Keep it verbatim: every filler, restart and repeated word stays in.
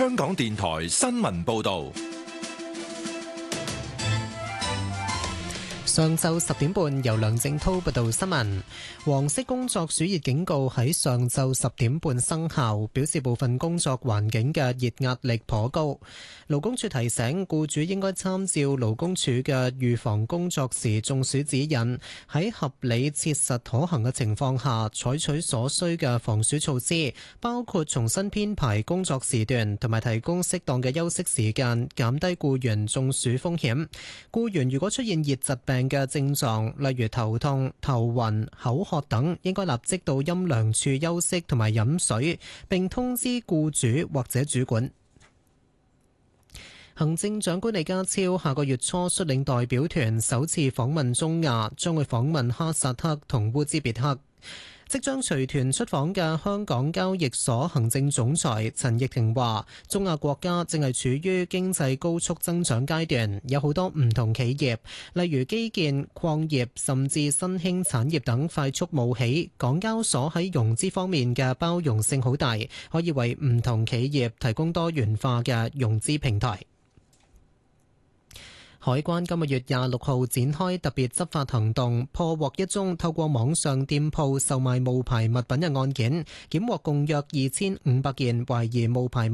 香港電台新聞報道。 上晝十點半，由梁正滔報道新聞。黃色工作暑熱警告喺上晝十點半生效，表示部分工作環境嘅熱壓力頗高。勞工處提醒僱主應該參照勞工處嘅預防工作時中暑指引，喺合理切實可行嘅情況下，採取所需嘅防暑措施，包括重新編排工作時段，同埋提供適當嘅休息時間，減低僱員中暑風險。僱員如果出現熱疾病嘅症狀，例如頭痛、頭暈、口渴等，應該立即到陰涼處休息同埋飲水，並通知僱主或者主管。行政長官李家超下個月初率領代表團首次訪問中亞，將會訪問哈薩克同烏茲別克。即將隨團出訪嘅香港交易所行政總裁陳奕霆話，中亞國家正係處於經濟高速增長階段，有好多唔同企業，例如基建、礦業甚至新興產業等快速冒起。港交所喺融資方面嘅包容性好大，可以為唔同企業提供多元化嘅融資平台。海關今個月廿六號展開特別執法行動，破獲一宗透過網上店鋪售賣冒牌物品嘅案件，檢獲共約二千五百件懷疑冒牌